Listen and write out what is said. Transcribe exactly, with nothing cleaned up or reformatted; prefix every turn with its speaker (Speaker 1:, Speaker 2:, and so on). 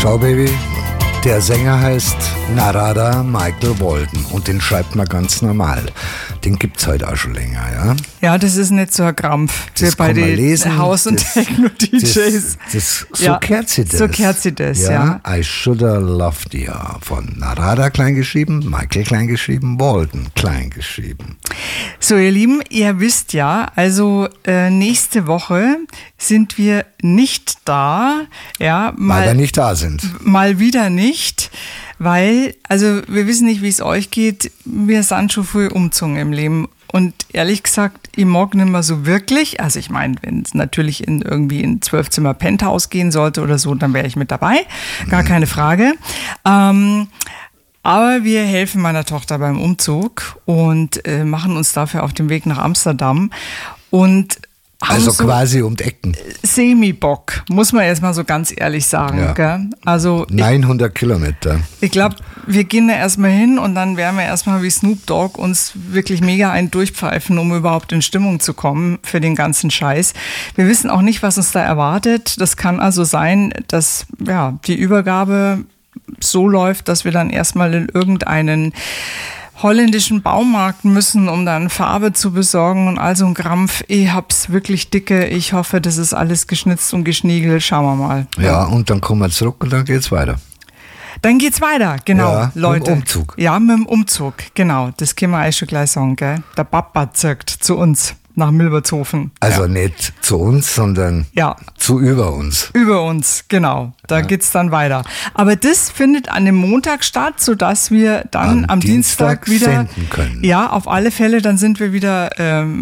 Speaker 1: Schau, Baby, der Sänger heißt Narada Michael Walden und den schreibt man ganz normal. Den gibt's heute auch schon länger, ja?
Speaker 2: Ja, das ist nicht so ein Krampf wie
Speaker 1: Das
Speaker 2: bei
Speaker 1: kann man
Speaker 2: den
Speaker 1: lesen.
Speaker 2: Haus- und
Speaker 1: Das-
Speaker 2: Techno-D Js.
Speaker 1: Das, das, so
Speaker 2: Ja,
Speaker 1: kehrt sie das.
Speaker 2: so kehrt sie das, ja.
Speaker 1: I Shoulda Loved You von Narada kleingeschrieben, Michael kleingeschrieben, Walden kleingeschrieben.
Speaker 2: So, ihr Lieben, ihr wisst ja, also äh, nächste Woche sind wir nicht da, ja,
Speaker 1: Weil
Speaker 2: mal,
Speaker 1: wir nicht da sind.
Speaker 2: mal wieder nicht, weil, also wir wissen nicht, wie es euch geht, wir sind schon früh umgezogen im Leben und ehrlich gesagt, ich mag nicht mehr so wirklich, also ich meine, wenn es natürlich in irgendwie in Zwölfzimmer Penthouse gehen sollte oder so, dann wäre ich mit dabei, gar keine Frage. Ähm, Aber wir helfen meiner Tochter beim Umzug und äh, machen uns dafür auf den Weg nach Amsterdam und haben
Speaker 1: Also
Speaker 2: so
Speaker 1: quasi um die Ecken.
Speaker 2: Semi-Bock, muss man jetzt mal so ganz ehrlich sagen.
Speaker 1: Ja.
Speaker 2: Gell? Also ich,
Speaker 1: neunhundert Kilometer.
Speaker 2: ich glaube, wir gehen da erstmal hin und dann werden wir erstmal wie Snoop Dogg uns wirklich mega einen durchpfeifen, um überhaupt in Stimmung zu kommen für den ganzen Scheiß. Wir wissen auch nicht, was uns da erwartet. Das kann also sein, dass ja, die Übergabe so läuft, dass wir dann erstmal in irgendeinen holländischen Baumarkt müssen, um dann Farbe zu besorgen und all so ein Krampf. Ich hab's wirklich dicke. Ich hoffe, das ist alles geschnitzt und geschniegelt. Schauen wir mal.
Speaker 1: Ja, und dann kommen wir zurück und dann geht's weiter.
Speaker 2: Dann geht's weiter, genau,
Speaker 1: Ja, mit dem
Speaker 2: Leute.
Speaker 1: Umzug.
Speaker 2: Ja, mit dem Umzug, genau. Das können wir eigentlich schon gleich sagen, gell? Der Papa zirkt zu uns nach Milbertshofen.
Speaker 1: Also
Speaker 2: ja.
Speaker 1: nicht zu uns, sondern
Speaker 2: Ja.
Speaker 1: zu über uns.
Speaker 2: Über uns, genau. Da ja. geht's dann weiter. Aber das findet an dem Montag statt, sodass wir dann am,
Speaker 1: Am
Speaker 2: Dienstag,
Speaker 1: Dienstag
Speaker 2: wieder
Speaker 1: senden können.
Speaker 2: Ja, auf alle Fälle, dann sind wir wieder ähm,